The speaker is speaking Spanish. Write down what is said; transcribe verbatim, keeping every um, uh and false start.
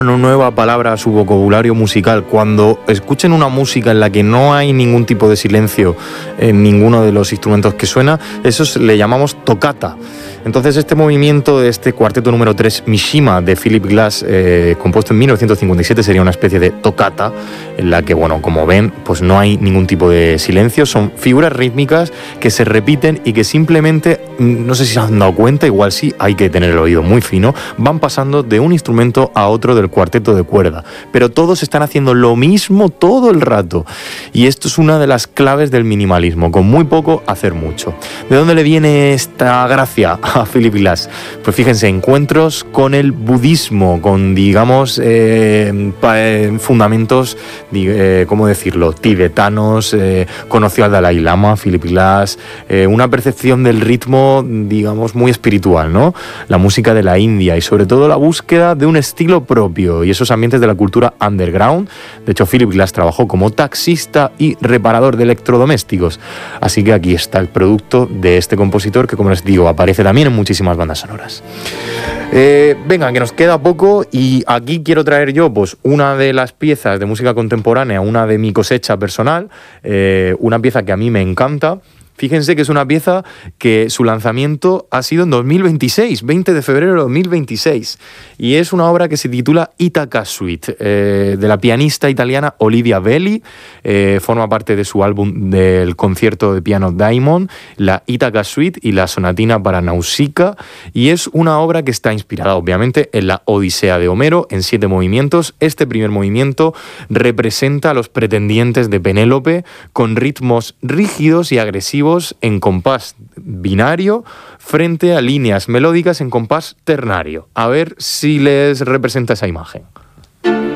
Una nueva palabra a su vocabulario musical. Cuando escuchen una música en la que no hay ningún tipo de silencio en ninguno de los instrumentos que suena, eso le llamamos toccata. Entonces este movimiento de este cuarteto número tres Mishima de Philip Glass, eh, compuesto en mil novecientos cincuenta y siete, sería una especie de toccata en la que, bueno, como ven, pues no hay ningún tipo de silencio, son figuras rítmicas que se repiten y que simplemente, no sé si se han dado cuenta, igual sí, hay que tener el oído muy fino, van pasando de un instrumento a otro del cuarteto de cuerda, pero todos están haciendo lo mismo todo el rato, y esto es una de las claves del minimalismo, con muy poco hacer mucho. ¿De dónde le viene esta gracia a Philip Glass? Pues fíjense, encuentros con el budismo, con, digamos, eh, fundamentos, eh, ¿cómo decirlo?, tibetanos, eh, conoció al Dalai Lama, Philip Glass, eh, una percepción del ritmo, digamos, muy espiritual, ¿no? La música de la India y sobre todo la búsqueda de un estilo propio y esos ambientes de la cultura underground. De hecho, Philip Glass trabajó como taxista y reparador de electrodomésticos. Así que aquí está el producto de este compositor que, como les digo, aparece también en muchísimas bandas sonoras. Eh, venga, que nos queda poco y aquí quiero traer yo pues una de las piezas de música contemporánea, una de mi cosecha personal, eh, una pieza que a mí me encanta. Fíjense que es una pieza que su lanzamiento ha sido en dos mil veintiséis, veinte de febrero de dos mil veintiséis, y es una obra que se titula Ítaca Suite, eh, de la pianista italiana Olivia Belli. Eh, forma parte de su álbum del concierto de piano Diamond, la Ítaca Suite y la sonatina para Nausicaa, y es una obra que está inspirada obviamente en la Odisea de Homero, en siete movimientos. Este primer movimiento representa a los pretendientes de Penélope con ritmos rígidos y agresivos en compás binario frente a líneas melódicas en compás ternario. A ver si les representa esa imagen.